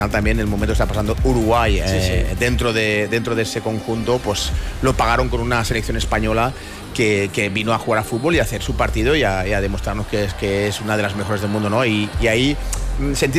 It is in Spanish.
también el momento que está pasando Uruguay Sí. dentro de ese conjunto, pues lo pagaron con una selección española que vino a jugar a fútbol y a hacer su partido y a demostrarnos que es una de las mejores del mundo, ¿no? Y ahí sentir